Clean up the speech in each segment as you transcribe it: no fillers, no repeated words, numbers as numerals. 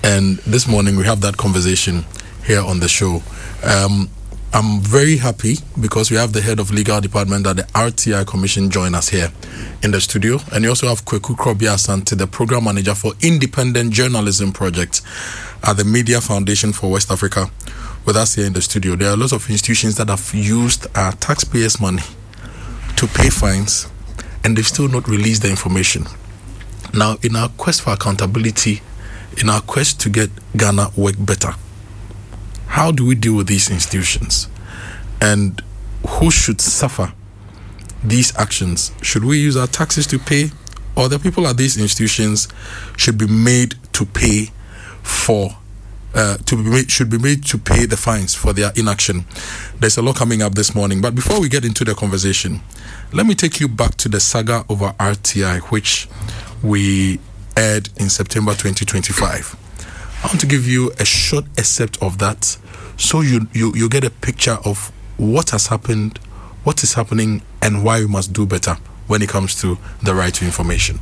And this morning we have that conversation here on the show. I'm very happy because we have the head of legal department at the RTI Commission join us here in the studio. And you also have Kweku Krobia Asante, the program manager for Independent Journalism Project at the Media Foundation for West Africa, with us here in the studio. There are lots of institutions that have used our taxpayers' money to pay fines, and they've still not released the information. Now, in our quest for accountability, in our quest to get Ghana work better, how do we deal with these institutions? And who should suffer these actions? Should we use our taxes to pay, or the people at these institutions should be made to pay for should be made to pay the fines for their inaction? There's a lot coming up this morning, but before we get into the conversation, let me take you back to the saga over RTI, which we aired in September 2025. I want to give you a short excerpt of that so you get a picture of what has happened, what is happening, and why we must do better when it comes to the right to information.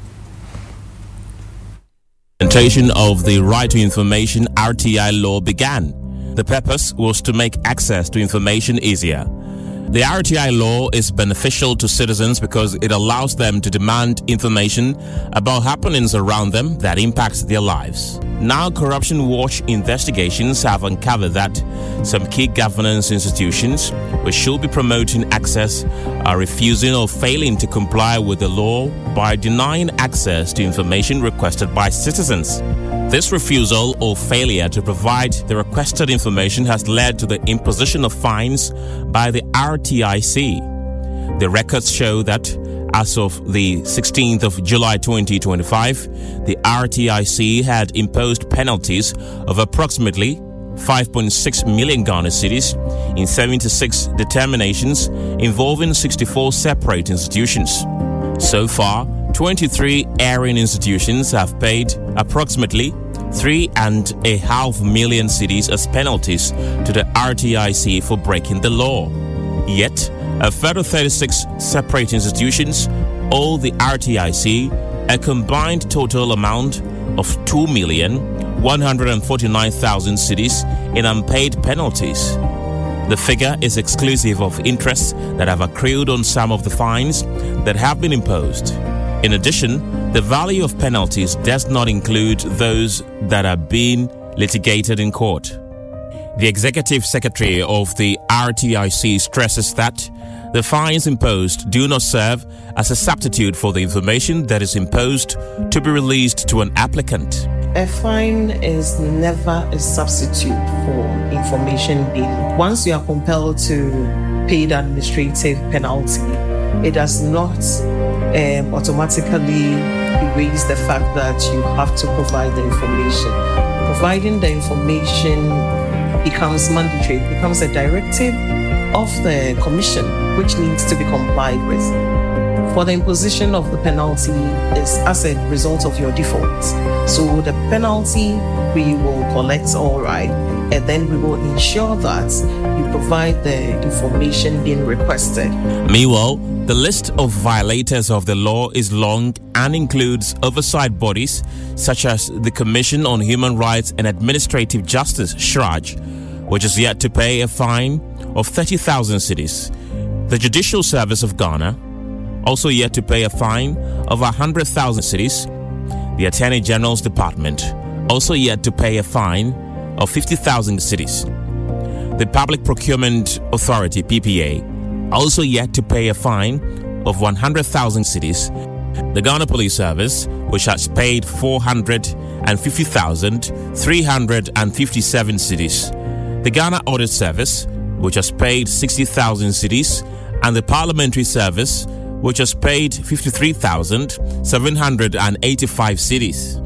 Implementation of the Right to Information RTI law began. The purpose was to make access to information easier. The RTI law is beneficial to citizens because it allows them to demand information about happenings around them that impacts their lives. Now, Corruption Watch investigations have uncovered that some key governance institutions which should be promoting access are refusing or failing to comply with the law by denying access to information requested by citizens. This refusal or failure to provide the requested information has led to the imposition of fines by the RTIC. The records show that as of the 16th of July 2025, the RTIC had imposed penalties of approximately 5.6 million Ghana cedis in 76 determinations involving 64 separate institutions. So far, 23 erring institutions have paid approximately 3.5 million cedis as penalties to the RTIC for breaking the law. Yet, a further 36 separate institutions owe the RTIC a combined total amount of 2,149,000 cedis in unpaid penalties. The figure is exclusive of interests that have accrued on some of the fines that have been imposed. In addition, the value of penalties does not include those that are being litigated in court. The Executive Secretary of the RTIC stresses that the fines imposed do not serve as a substitute for the information that is imposed to be released to an applicant. A fine is never a substitute for information being. Once you are compelled to pay the administrative penalty, it does not automatically erase the fact that you have to provide the information. Providing the information becomes mandatory, it becomes a directive of the commission which needs to be complied with. For the imposition of the penalty is as a result of your default. So the penalty we will collect all right, and then we will ensure that you provide the information being requested. Meanwhile, the list of violators of the law is long and includes oversight bodies such as the Commission on Human Rights and Administrative Justice, SHRAJ, which is yet to pay a fine of 30,000 cedis. The Judicial Service of Ghana, also yet to pay a fine of 100,000 cedis. The Attorney General's Department, also yet to pay a fine of 50,000 cedis. The Public Procurement Authority, PPA, also yet to pay a fine of 100,000 cedis. The Ghana Police Service, which has paid 450,357 cedis. The Ghana Audit Service, which has paid 60,000 cedis, and the Parliamentary Service, which has paid 53,785 cedis.